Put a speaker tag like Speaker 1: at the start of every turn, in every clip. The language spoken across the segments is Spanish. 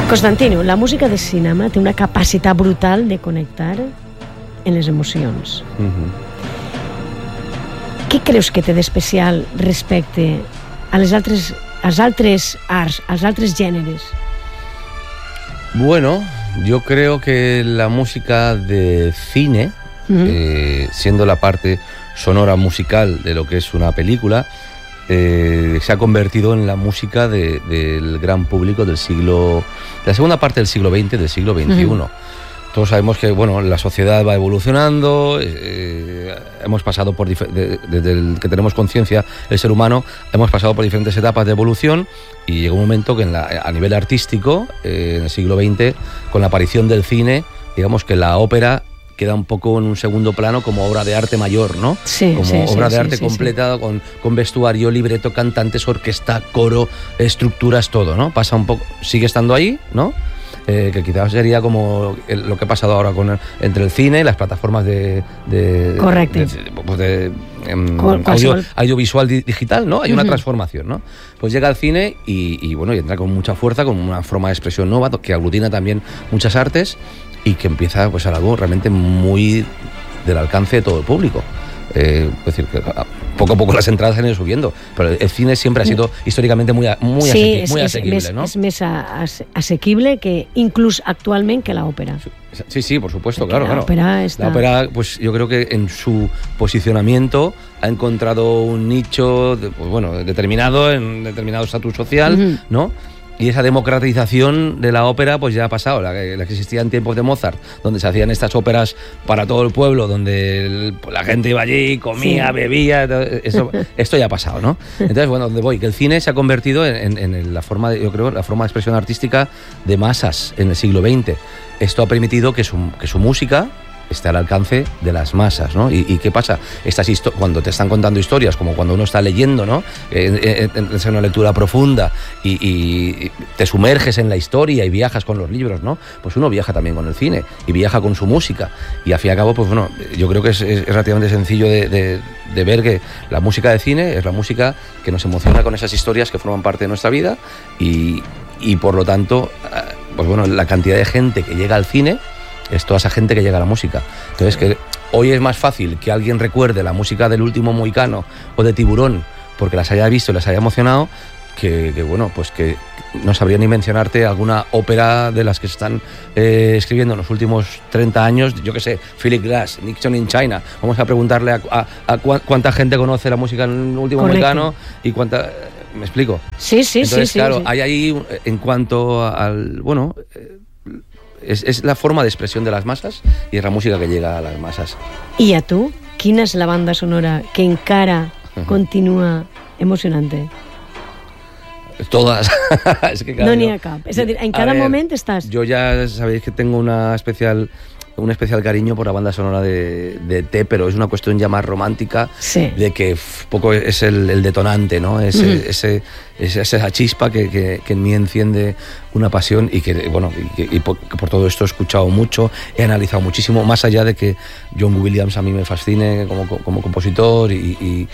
Speaker 1: Constantino, la música de cinema té una capacitat brutal de connectar en les emocions. Què creus que té d'especial respecte als altres arts, als altres gèneres?
Speaker 2: Bueno, yo creo que la música de cine, siendo la parte sonora musical de lo que es una película, se ha convertido en la música del gran público de la segunda parte del siglo XX, del siglo XXI. Todos sabemos que la sociedad va evolucionando, hemos pasado por desde que tenemos conciencia el ser humano, hemos pasado por diferentes etapas de evolución y llegó un momento que a nivel artístico, en el siglo XX, con la aparición del cine, digamos que la ópera queda un poco en un segundo plano como obra de arte mayor, ¿no? Obra de arte completa, con vestuario, libreto, cantantes, orquesta, coro, estructuras, todo, ¿no? Pasa un poco, sigue estando ahí, ¿no? Que quizás sería como lo que ha pasado ahora entre el cine y las plataformas audiovisual digital, ¿no? Hay una transformación, ¿no? Pues llega al cine y entra con mucha fuerza, con una forma de expresión nueva que aglutina también muchas artes y que empieza pues a algo realmente muy del alcance de todo el público. Es decir, que poco a poco las entradas han ido subiendo, pero el cine siempre ha sido históricamente muy asequible, ¿no?
Speaker 1: És més assequible que inclús actualment que la ópera.
Speaker 2: Sí, por supuesto, claro.
Speaker 1: La
Speaker 2: ópera, pues yo creo que en su posicionamiento ha encontrado un nicho determinado, en determinado estatus social, ¿no? Y esa democratización de la ópera pues ya ha pasado, la que existía en tiempos de Mozart, donde se hacían estas óperas para todo el pueblo, donde la gente iba allí, comía, bebía, esto ya ha pasado, ¿no? Entonces, donde voy, que el cine se ha convertido en la forma de expresión artística de masas en el siglo XX. Esto ha permitido que su música esté al alcance de las masas, ¿no? ¿Y qué pasa? Cuando te están contando historias, como cuando uno está leyendo, ¿no? Es una lectura profunda y te sumerges en la historia y viajas con los libros, ¿no? Pues uno viaja también con el cine y viaja con su música. Y al fin y al cabo, yo creo que es relativamente sencillo de ver que la música de cine es la música que nos emociona con esas historias que forman parte de nuestra vida y por lo tanto, la cantidad de gente que llega al cine es toda esa gente que llega a la música. Entonces, que hoy es más fácil que alguien recuerde la música del Último Mohicano o de Tiburón porque las haya visto y las haya emocionado, que no sabría ni mencionarte alguna ópera de las que se están escribiendo en los últimos 30 años, yo qué sé, Philip Glass, Nixon in China. Vamos a preguntarle a cuánta gente conoce la música en el Último Mohicano y cuánta... ¿Me explico?
Speaker 1: Sí.
Speaker 2: Entonces, claro, hay ahí, en cuanto al... Es la forma de expresión de las masas y es la música que llega a las masas.
Speaker 1: I a tu, quina és la banda sonora que encara continua emocionante?
Speaker 2: Todas. Es que, claro,
Speaker 1: no n'hi ha cap. És a dir, en cada moment estàs...
Speaker 2: Yo ya sabéis que tengo un especial cariño por la banda sonora de E.T., pero es una cuestión ya más romántica, de que poco es el detonante, ¿no? Es esa chispa que en mí enciende una pasión y que por todo esto he escuchado mucho, he analizado muchísimo, más allá de que John Williams a mí me fascine como compositor y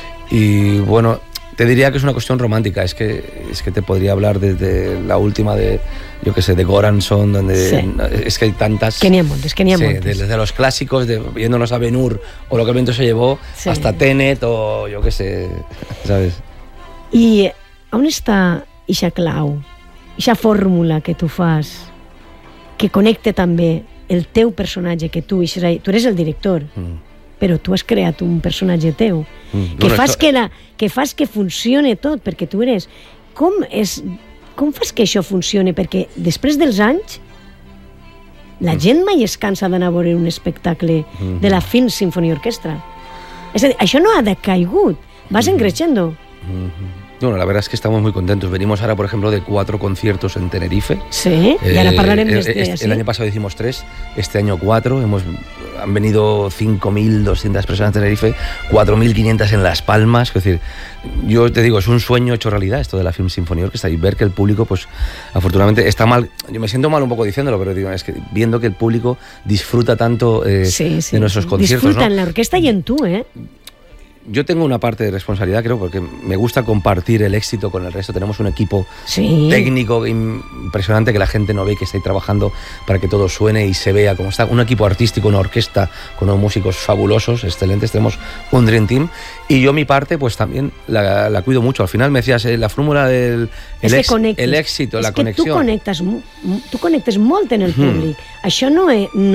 Speaker 2: te diría que es una cuestión romántica. Es que te podría hablar desde la última de, yo qué sé, de Goranson, donde es que hay tantas...
Speaker 1: Que n'hi ha moltes.
Speaker 2: Desde los clásicos, viéndonos a Ben-Hur o Lo que el viento se llevó, hasta Tenet o yo qué sé, ¿sabes?
Speaker 1: I on està ixa clau, ixa fórmula que tu fas, que connecta també el teu personatge, que tu eres el director, però tu has creat un personatge teu, que fas que funcione tot, perquè tu eres... Com fas que això funcione? Perquè després dels anys la gent mai es cansa d'anar a veure un espectacle de la Film Symphony Orchestra. És a dir, això no ha decaigut, vas encreixendo.
Speaker 2: Bueno, la verdad es que estamos muy contentos. Venimos ahora, por ejemplo, de 4 conciertos en Tenerife.
Speaker 1: Sí, y ahora hablarem
Speaker 2: el año pasado hicimos 3, este año 4. Han venido 5.200 personas a Tenerife, 4.500 en Las Palmas. Es decir, yo te digo, es un sueño hecho realidad esto de la Film Symphony Orchestra, y ver que el público, pues afortunadamente, está mal. Yo me siento mal un poco diciéndolo, pero digo, es que viendo que el público disfruta tanto de nuestros conciertos.
Speaker 1: Disfruta, ¿no? En la orquesta y en tú, ¿eh?
Speaker 2: yo tengo una parte de responsabilidad, creo, porque me gusta compartir el éxito con el resto. Tenemos un equipo técnico impresionante que la gente no ve, que está ahí trabajando para que todo suene y se vea cómo está. Un equipo artístico, una orquesta con unos músicos fabulosos, excelentes. Tenemos un Dream Team. Y yo mi parte, pues también la cuido mucho. Al final me decías, la fórmula del el éxito, la conexión.
Speaker 1: Tu connectes molt en el públic. Això no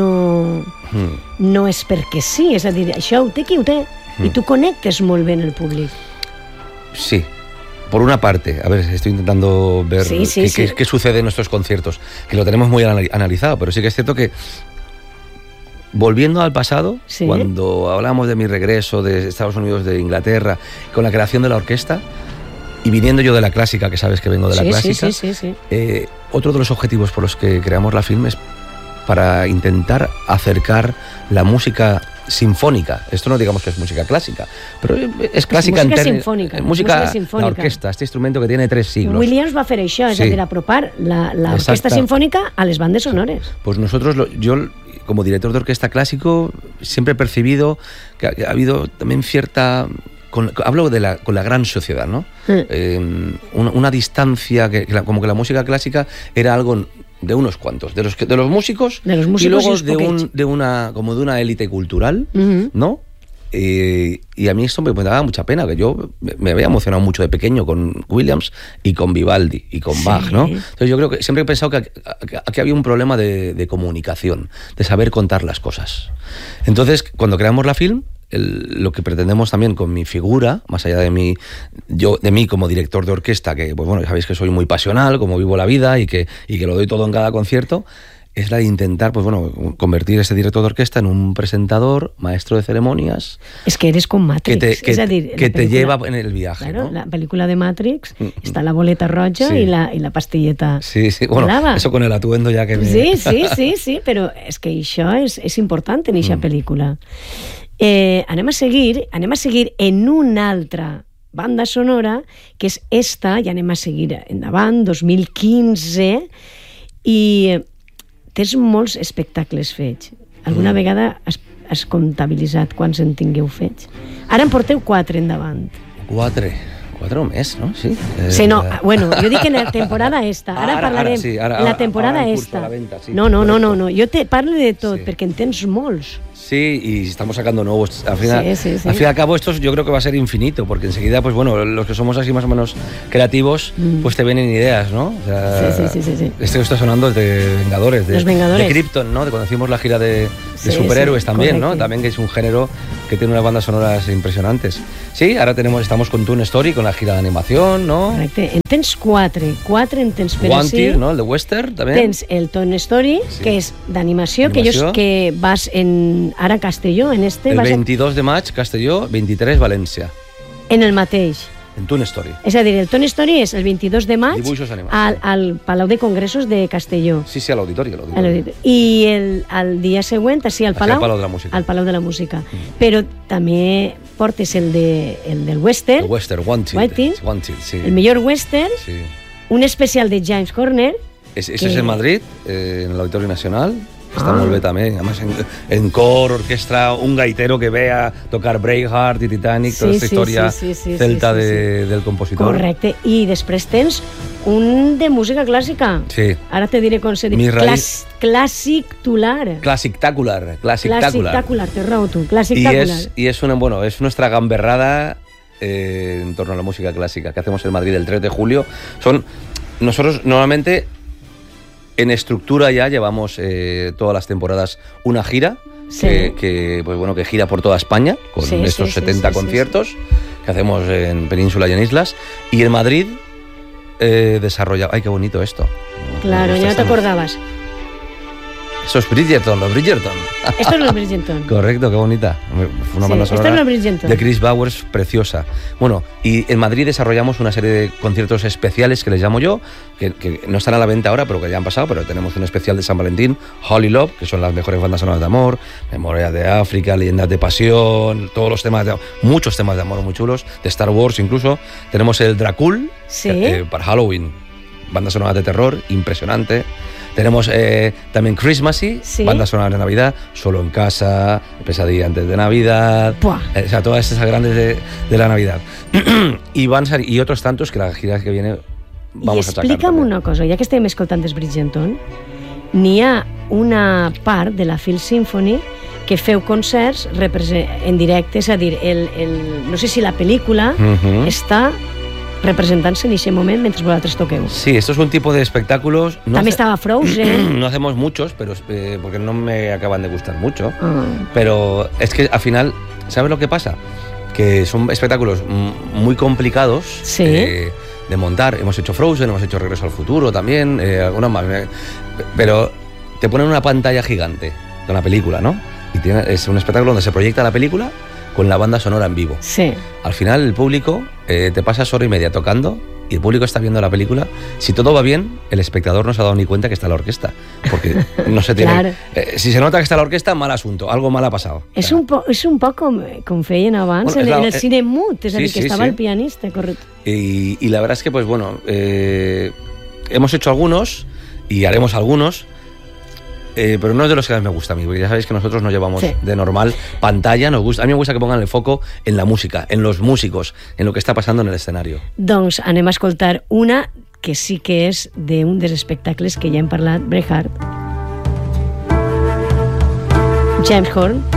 Speaker 1: és perquè sí, és a dir, això ho té qui ho té. Y tú conectes muy bien el público.
Speaker 2: Sí, por una parte. A ver, estoy intentando ver qué sucede en nuestros conciertos, que lo tenemos muy analizado, pero sí que es cierto que, volviendo al pasado, cuando hablamos de mi regreso de Estados Unidos, de Inglaterra, con la creación de la orquesta, y viniendo yo de la clásica, que sabes que vengo de la clásica, otro de los objetivos por los que creamos la film es para intentar acercar la música sinfónica. Esto no digamos que es música clásica, pero es clásica
Speaker 1: música sinfónica.
Speaker 2: Música sinfónica. La orquesta, este instrumento que tiene 3 siglos.
Speaker 1: Williams va fer això, és a dir, apropar la orquesta sinfónica a les bandes sonores.
Speaker 2: Pues nosotros, yo como director de orquesta clásico, siempre he percibido que ha habido también cierta... hablo con la gran sociedad, ¿no? Una distancia, como que la música clásica era algo de unos cuantos, de los músicos y luego de una élite cultural, ¿no? Y a mí esto me daba mucha pena, que yo me había emocionado mucho de pequeño con Williams y con Vivaldi y con Bach, ¿no? Entonces yo creo que siempre he pensado que aquí había un problema de comunicación, de saber contar las cosas. Entonces, cuando creamos la film, lo que pretendemos también con mi figura, más allá de mí como director de orquesta, que pues bueno, sabéis que soy muy pasional, como vivo la vida y que lo doy todo en cada concierto, es la de intentar, pues bueno, convertir ese director de orquesta en un presentador, maestro de ceremonias.
Speaker 1: Es que eres con Matrix.
Speaker 2: Que te lleva en el viaje.
Speaker 1: Claro,
Speaker 2: ¿no?
Speaker 1: La película de Matrix, está la boleta roja y la pastilleta.
Speaker 2: Sí, bueno, blava. Eso con el atuendo ya que me...
Speaker 1: Sí, pero es que això és important en aquesta pel·lícula. Anem a seguir en una altra banda sonora, que és esta, i anem a seguir endavant, 2015, i tens molts espectacles fets. Alguna vegada has comptabilitzat quants en tingueu fets? Ara en porteu 4 endavant.
Speaker 2: 4 més, no? Sí.
Speaker 1: Sí, no, bueno, jo dic en la temporada esta. Ara parlarem.
Speaker 2: Ara,
Speaker 1: la temporada esta.
Speaker 2: La venta, sí.
Speaker 1: No. Jo te parlo de tot, perquè en tens molts.
Speaker 2: Sí, y estamos sacando nuevos. Al final y al cabo, esto yo creo que va a ser infinito, porque enseguida, pues bueno, los que somos así más o menos creativos, pues te vienen ideas, ¿no? O sea, sí. Esto que está sonando es de Vengadores,
Speaker 1: Los Vengadores.
Speaker 2: De Krypton, ¿no? De cuando hicimos la gira de superhéroes también, correcto. ¿no? También, que es un género que tiene unas bandas sonoras impresionantes. Sí, ahora estamos con Toon Story, con la gira de animación, ¿no?
Speaker 1: Correcte. En tens 4 en tens per
Speaker 2: Wanted, ¿no? El de Western, también.
Speaker 1: Tens el Toon Story, que és d'animació, que vas ara a Castelló, en este...
Speaker 2: El 22 de maig, Castelló, 23, València.
Speaker 1: En el mateix.
Speaker 2: En Toon Story.
Speaker 1: És a dir, el Toon Story és el 22 de maig al Palau de Congressos de Castelló.
Speaker 2: Sí, a l'Auditori.
Speaker 1: I el dia següent, al Palau
Speaker 2: de la Música.
Speaker 1: Al Palau de la Música. Però també portes el del Western.
Speaker 2: El Western, Wanted, sí.
Speaker 1: El millor Western.
Speaker 2: Sí.
Speaker 1: Un especial de James Horner.
Speaker 2: Ese es en Madrid, en el Auditorio Nacional. Està molt bé també, además en cor, orquestra, un gaitero que ve a tocar Braveheart i Titanic, toda esta historia celta del compositor.
Speaker 1: Correcte, i després tens un de música clàssica.
Speaker 2: Sí.
Speaker 1: Ara te diré com se diu. Clàssic-tular.
Speaker 2: Clàssic-tacular,
Speaker 1: te raó tu, clàssic-tacular.
Speaker 2: Y es nuestra gamberrada en torno a la música clásica que hacemos en Madrid el 3 de julio. Nosotros normalmente... En estructura ya llevamos todas las temporadas una gira que gira por toda España con estos 70 conciertos que hacemos en Península y en islas. Y en Madrid desarrollamos... ¡Ay, qué bonito esto!
Speaker 1: Claro, ya no te acordabas.
Speaker 2: Eso es Bridgerton, los Bridgerton.
Speaker 1: Esto es los Bridgerton.
Speaker 2: Correcto, qué bonita. Fue una banda sonora de Chris Bowers, preciosa. Bueno, y en Madrid desarrollamos una serie de conciertos especiales que les llamo yo, que no están a la venta ahora, pero que ya han pasado, pero tenemos un especial de San Valentín, Holy Love, que son las mejores bandas sonoras de amor, Memoria de África, Leyendas de Pasión, todos los temas muchos temas de amor muy chulos, de Star Wars incluso. Tenemos el Dracul, para Halloween. banda sonora de terror, impresionante. Tenemos también Christmassy,
Speaker 1: Sí.
Speaker 2: banda sonora de Navidad, Solo en casa, Pesadilla antes de Navidad,
Speaker 1: Buah.
Speaker 2: o sea, todas esas grandes de la Navidad. y otros tantos que la gira que viene vamos a sacar.
Speaker 1: I explica'm
Speaker 2: també.
Speaker 1: una cosa, ja que estem escoltant els Bridgerton, n'hi ha una part de la Phil Symphony que feu concerts en directe, és a dir, no sé si la pel·lícula està representant-se en aquest moment mentre vosaltres toqueu.
Speaker 2: Sí, esto es un tipo de espectáculos.
Speaker 1: També estava Frozen.
Speaker 2: No hacemos muchos, pero porque no me acaban de gustar mucho.
Speaker 1: Ah.
Speaker 2: Pero es que al final, ¿sabes lo que pasa? Que son espectáculos muy complicados
Speaker 1: Sí.
Speaker 2: de montar. Hemos hecho Frozen, hemos hecho Regreso al Futuro también, algunos más. Pero te ponen una pantalla gigante de una película, ¿no? Y es un espectáculo donde se proyecta la película con la banda sonora en vivo.
Speaker 1: Sí.
Speaker 2: Al final el público te pasas hora y media tocando y el público está viendo la película. Si todo va bien, el espectador no se ha dado ni cuenta que está la orquesta, porque no se tiene...
Speaker 1: Claro.
Speaker 2: Si se nota que está la orquesta, mal asunto, algo mal ha pasado.
Speaker 1: És un poc com feien abans
Speaker 2: Bueno,
Speaker 1: en el cine mut, és a dir, que estava el pianista, correcte.
Speaker 2: Y la verdad es que, pues bueno, hemos hecho algunos y haremos algunos, pero no es de los que más me gusta a mí, porque ya sabéis que nosotros no llevamos de normal pantalla, a mí me gusta que pongan el foco en la música, en los músicos, en lo que está pasando en el escenario.
Speaker 1: Doncs anem a escoltar una que sí que és d'un dels espectacles que ja hem parlat, Braveheart. James Horner.